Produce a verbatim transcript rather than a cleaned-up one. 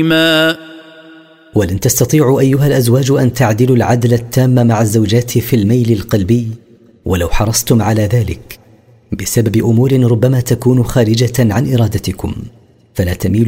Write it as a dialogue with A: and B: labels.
A: ولن تستطيعوا أيها الأزواج أن تعدلوا العدل التام مع الزوجات في الميل القلبي ولو حرصتم على ذلك، بسبب أمور ربما تكون خارجة عن إرادتكم، فلا تميلوا